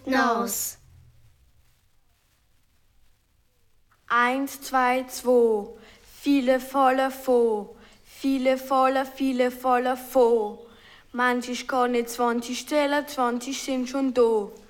die Nase. 1, 2, 2. Viele voller vor. Viele voller vor. Manch ist gar nicht 20 Stellen, 20 sind schon da.